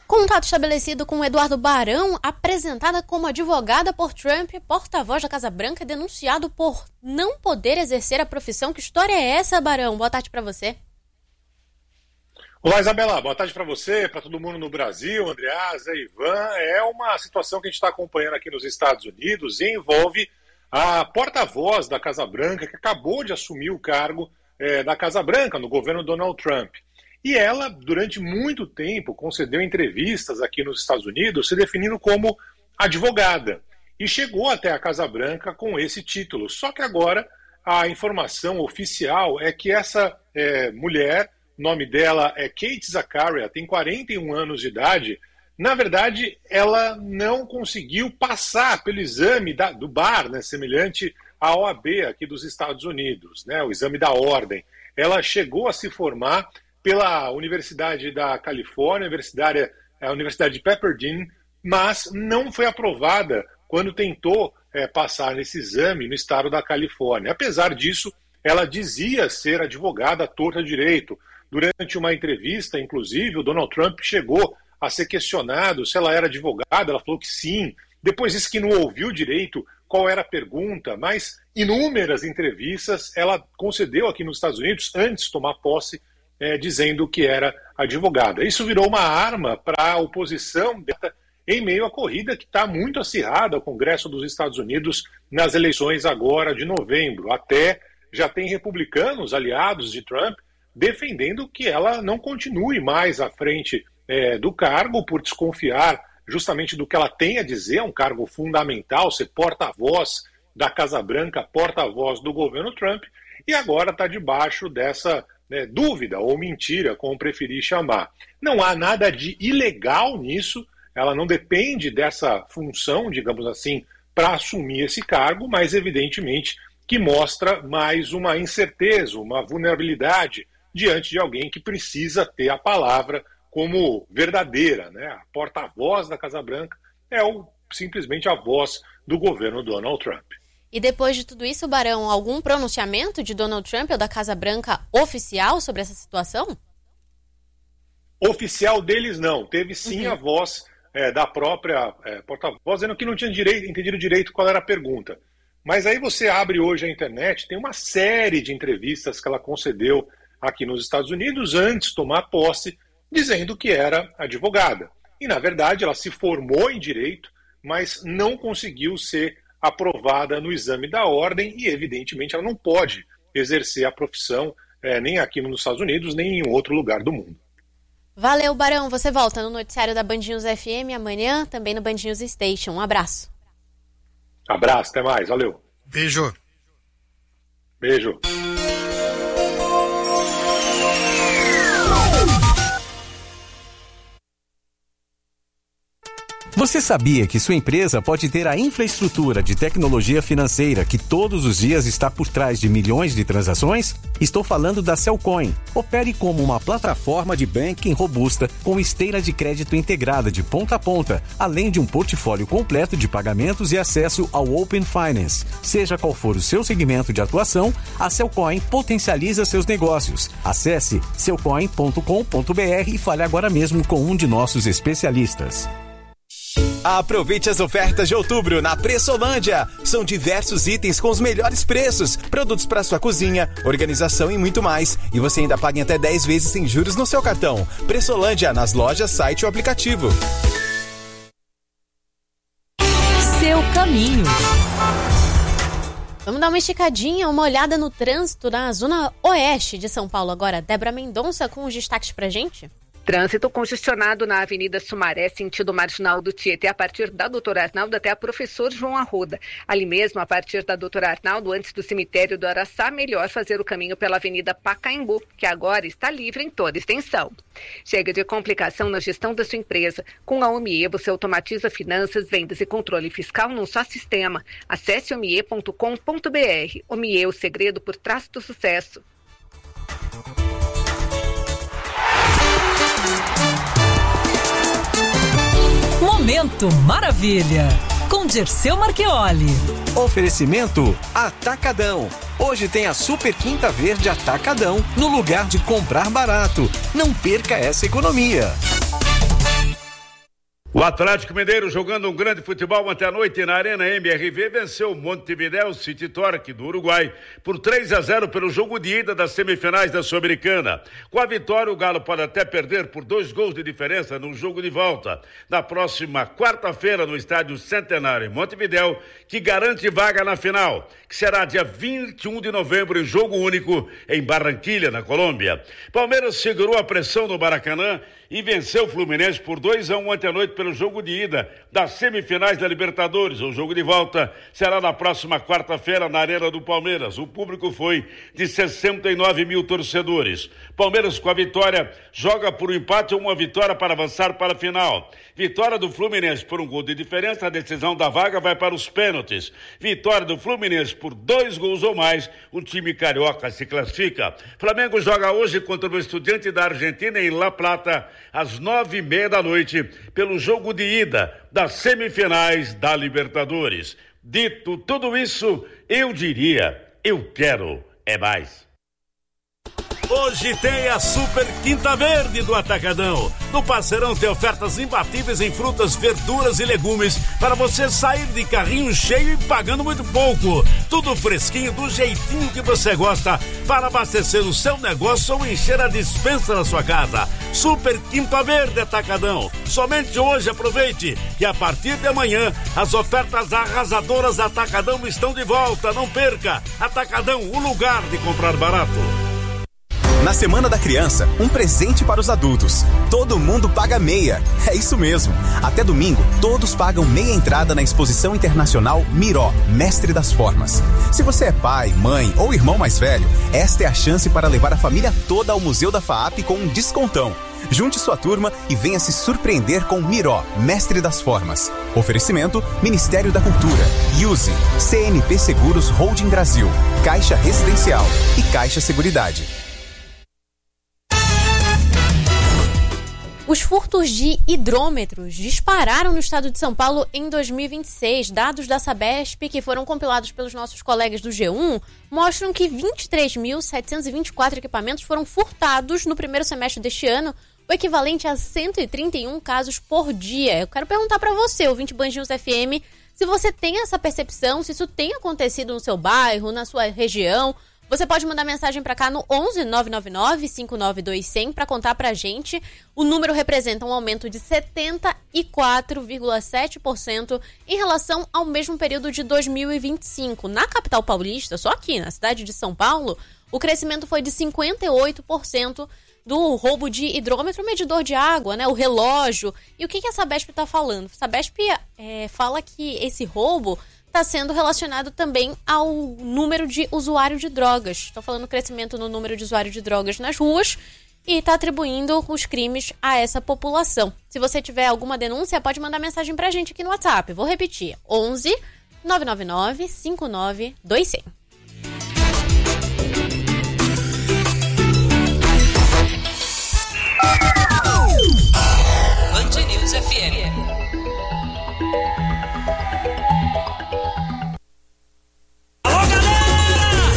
Contato estabelecido com Eduardo Barão, apresentada como advogada por Trump, porta-voz da Casa Branca, denunciado por não poder exercer a profissão. Que história é essa, Barão? Boa tarde para você. Olá, Isabela. Boa tarde para você, para todo mundo no Brasil, Andreasa, Ivan. É uma situação que a gente está acompanhando aqui nos Estados Unidos e envolve a porta-voz da Casa Branca, que acabou de assumir o cargo da Casa Branca no governo Donald Trump. E ela, durante muito tempo, concedeu entrevistas aqui nos Estados Unidos, se definindo como advogada. E chegou até a Casa Branca com esse título. Só que agora a informação oficial é que essa mulher, o nome dela é Kate Zakaria, tem 41 anos de idade. Na verdade, ela não conseguiu passar pelo exame do bar, né, semelhante à OAB aqui dos Estados Unidos, né, o exame da ordem. Ela chegou a se formar pela Universidade da Califórnia, a Universidade de Pepperdine, mas não foi aprovada quando tentou passar nesse exame no estado da Califórnia. Apesar disso, ela dizia ser advogada à torta direito. Durante uma entrevista, inclusive, o Donald Trump chegou a ser questionado se ela era advogada, ela falou que sim. Depois disse que não ouviu direito qual era a pergunta, mas inúmeras entrevistas ela concedeu aqui nos Estados Unidos antes de tomar posse, dizendo que era advogada. Isso virou uma arma para a oposição em meio à corrida que está muito acirrada ao Congresso dos Estados Unidos nas eleições agora de novembro. Até já tem republicanos aliados de Trump defendendo que ela não continue mais à frente do cargo por desconfiar justamente do que ela tem a dizer, um cargo fundamental, ser porta-voz da Casa Branca, porta-voz do governo Trump, e agora está debaixo dessa dúvida ou mentira, como preferir chamar. Não há nada de ilegal nisso, ela não depende dessa função, digamos assim, para assumir esse cargo, mas evidentemente que mostra mais uma incerteza, uma vulnerabilidade diante de alguém que precisa ter a palavra como verdadeira, né? A porta-voz da Casa Branca é simplesmente a voz do governo Donald Trump. E depois de tudo isso, Barão, algum pronunciamento de Donald Trump ou da Casa Branca oficial sobre essa situação? Oficial deles não. Teve sim a voz da própria porta-voz, dizendo que não tinha entendido direito qual era a pergunta. Mas aí você abre hoje a internet, tem uma série de entrevistas que ela concedeu aqui nos Estados Unidos antes de tomar posse, dizendo que era advogada. E, na verdade, ela se formou em direito, mas não conseguiu ser aprovada no exame da ordem e, evidentemente, ela não pode exercer a profissão nem aqui nos Estados Unidos, nem em outro lugar do mundo. Valeu, Barão. Você volta no noticiário da Band News FM amanhã, também no Band News Station. Um abraço. Abraço, até mais. Valeu. Beijo. Beijo. Você sabia que sua empresa pode ter a infraestrutura de tecnologia financeira que todos os dias está por trás de milhões de transações? Estou falando da Cellcoin. Opere como uma plataforma de banking robusta com esteira de crédito integrada de ponta a ponta, além de um portfólio completo de pagamentos e acesso ao Open Finance. Seja qual for o seu segmento de atuação, a Cellcoin potencializa seus negócios. Acesse cellcoin.com.br e fale agora mesmo com um de nossos especialistas. Aproveite as ofertas de outubro na Pressolândia. São diversos itens com os melhores preços, produtos para sua cozinha, organização e muito mais. E você ainda paga em até 10 vezes sem juros no seu cartão. Pressolândia, nas lojas, site ou aplicativo. Seu caminho. Vamos dar uma esticadinha, uma olhada no trânsito na zona oeste de São Paulo agora. Débora Mendonça com os destaques pra gente. Trânsito congestionado na Avenida Sumaré, sentido marginal do Tietê, a partir da Doutor Arnaldo até a Professor João Arruda. Ali mesmo, a partir da Doutor Arnaldo, antes do cemitério do Araçá, melhor fazer o caminho pela Avenida Pacaembu, que agora está livre em toda extensão. Chega de complicação na gestão da sua empresa. Com a Omie, você automatiza finanças, vendas e controle fiscal num só sistema. Acesse omie.com.br. Omie, o segredo por trás do sucesso. Momento Maravilha, com Dirceu Marchioli. Oferecimento Atacadão. Hoje tem a Super Quinta Verde Atacadão, no lugar de comprar barato. Não perca essa economia. O Atlético Mineiro, jogando um grande futebol ontem à noite na Arena MRV, venceu o Montevideo City Torque do Uruguai por 3-0 pelo jogo de ida das semifinais da Sul-Americana. Com a vitória, o Galo pode até perder por 2 gols de diferença no jogo de volta, na próxima quarta-feira no Estádio Centenário em Montevideo, que garante vaga na final, que será dia 21 de novembro em jogo único em Barranquilha, na Colômbia. Palmeiras segurou a pressão no Maracanã e venceu o Fluminense por 2-1 ontem à noite pelo jogo de ida das semifinais da Libertadores. O jogo de volta será na próxima quarta-feira na Arena do Palmeiras. O público foi de 69 mil torcedores. Palmeiras, com a vitória, joga por um empate ou uma vitória para avançar para a final. Vitória do Fluminense por 1 gol de diferença, a decisão da vaga vai para os pênaltis. Vitória do Fluminense por 2 gols ou mais, o time carioca se classifica. Flamengo joga hoje contra o Estudiante da Argentina em La Plata, às 9:30 da noite, pelo jogo de ida das semifinais da Libertadores. Dito tudo isso, eu diria, eu quero é mais. Hoje tem a Super Quinta Verde do Atacadão. No Parceirão tem ofertas imbatíveis em frutas, verduras e legumes para você sair de carrinho cheio e pagando muito pouco. Tudo fresquinho, do jeitinho que você gosta, para abastecer o seu negócio ou encher a despensa da sua casa. Super Quinta Verde Atacadão. Somente hoje aproveite que a partir de amanhã as ofertas arrasadoras da Atacadão estão de volta. Não perca. Atacadão, o lugar de comprar barato. Na Semana da Criança, um presente para os adultos. Todo mundo paga meia. É isso mesmo. Até domingo, todos pagam meia entrada na Exposição Internacional Miró, Mestre das Formas. Se você é pai, mãe ou irmão mais velho, esta é a chance para levar a família toda ao Museu da FAAP com um descontão. Junte sua turma e venha se surpreender com Miró, Mestre das Formas. Oferecimento, Ministério da Cultura, Use, CNP Seguros Holding Brasil, Caixa Residencial e Caixa Seguridade. Os furtos de hidrômetros dispararam no estado de São Paulo em 2026. Dados da Sabesp, que foram compilados pelos nossos colegas do G1, mostram que 23.724 equipamentos foram furtados no primeiro semestre deste ano, o equivalente a 131 casos por dia. Eu quero perguntar para você, ouvinte Band News FM, se você tem essa percepção, se isso tem acontecido no seu bairro, na sua região. Você pode mandar mensagem para cá no 11 999 592 100 para contar pra gente. O número representa um aumento de 74,7% em relação ao mesmo período de 2025. Na capital paulista, só aqui na cidade de São Paulo, o crescimento foi de 58% do roubo de hidrômetro, medidor de água, né, o relógio. E o que a Sabesp está falando? A Sabesp fala que esse roubo está sendo relacionado também ao número de usuários de drogas. Estou falando crescimento no número de usuários de drogas nas ruas e está atribuindo os crimes a essa população. Se você tiver alguma denúncia, pode mandar mensagem para a gente aqui no WhatsApp. Vou repetir, 11 999 592 100.